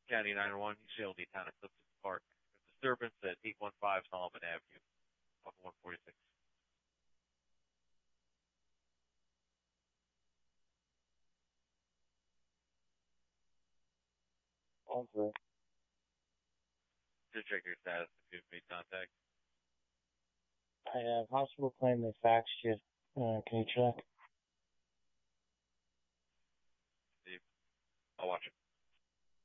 County 911, you see the town of Clifton Park. Disturbance at 815 Solomon Avenue, off of 146. Over. Just check your status if you've made contact. I have hospital claim they faxed you. Can you check? I'll watch it.